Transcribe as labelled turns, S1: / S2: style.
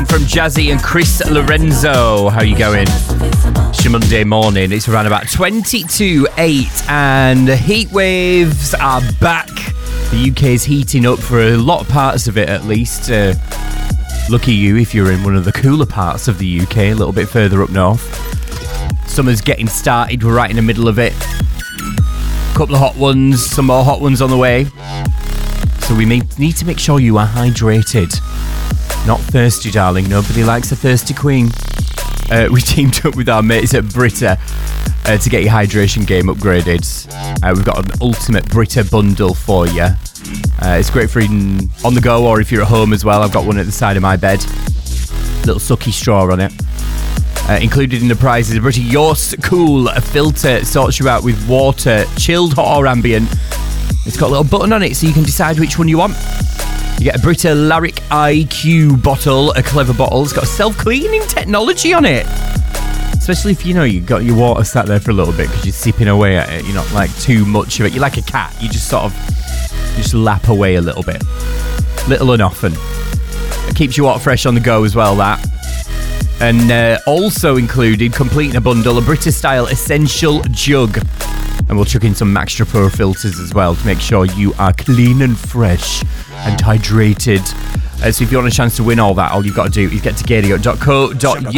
S1: one from Jazzy and Chris Lorenzo. How you going? It's your Monday morning. It's around about 22:08 and the heat waves are back. The UK is heating up for a lot of parts of it, at least. Lucky you if you're in one of the cooler parts of the UK, a little bit further up north. Summer's getting started. We're right in the middle of it. Couple of hot ones, some more hot ones on the way. So we need to make sure you are hydrated. Not thirsty, darling. Nobody likes a thirsty queen. We teamed up with our mates at Brita to get your hydration game upgraded. We've got an ultimate Brita bundle for you. It's great for eating on the go or if you're at home as well. I've got one at the side of my bed. Little sucky straw on it. Included in the prize is a Brita Yost Cool filter. Sorts you out with water, chilled, hot or ambient. It's got a little button on it so you can decide which one you want. You get a Brita Lyric IQ bottle, a clever bottle. It's got self-cleaning technology on it. Especially if, you got your water sat there for a little bit because you're sipping away at it. You're not like too much of it. You're like a cat. You just sort of lap away a little bit. Little and often. It keeps your water fresh on the go as well, that. And also included, completing a bundle, a Brita Style Essential Jug. And we'll chuck in some Maxtra Pro filters as well to make sure you are clean and fresh and hydrated. So if you want a chance to win all that, all you've got to do is get to gadio.co.uk.